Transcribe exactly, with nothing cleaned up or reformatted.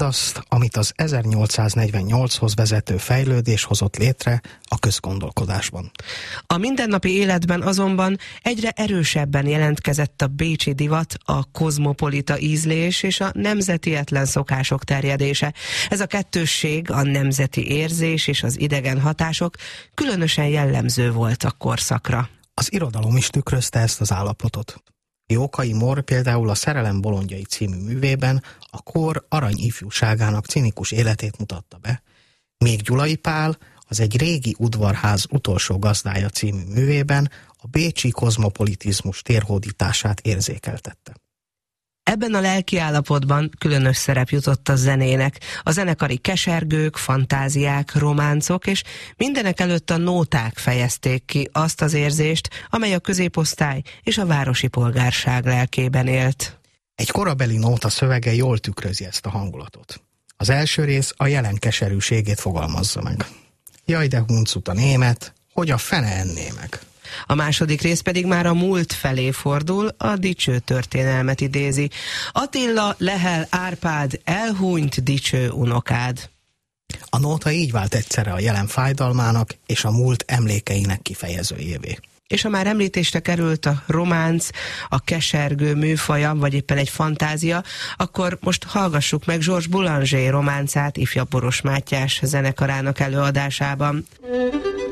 mindazt, amit az ezernyolcszáznegyvennyolchoz vezető fejlődés hozott létre a közgondolkodásban. A mindennapi életben azonban egyre erősebben jelentkezett a bécsi divat, a kozmopolita ízlés és a nemzetietlen szokások terjedése. Ez a kettősség, a nemzeti érzés és az idegen hatások különösen jellemző volt a korszakra. Az irodalom is tükrözte ezt az állapotot. Jókai Mór például a Szerelem bolondjai című művében a kor arany ifjúságának cinikus életét mutatta be, míg Gyulai Pál az Egy régi udvarház utolsó gazdája című művében a bécsi kozmopolitizmus térhódítását érzékeltette. Ebben a lelkiállapotban különös szerep jutott a zenének, a zenekari kesergők, fantáziák, románcok, és mindenek előtt a nóták fejezték ki azt az érzést, amely a középosztály és a városi polgárság lelkében élt. Egy korabeli nóta szövege jól tükrözi ezt a hangulatot. Az első rész a jelen keserűségét fogalmazza meg. Jaj, de huncut a német, hogy a fene enné meg. A második rész pedig már a múlt felé fordul, a dicső történelmet idézi. Attila, Lehel, Árpád, elhunyt dicső unokád. A nóta így vált egyszerre a jelen fájdalmának és a múlt emlékeinek kifejezőjévé. És ha már említésre került a románc, a kesergő műfaja, vagy éppen egy fantázia, akkor most hallgassuk meg Georges Boulanger románcát ifjabb Boros Mátyás zenekarának előadásában.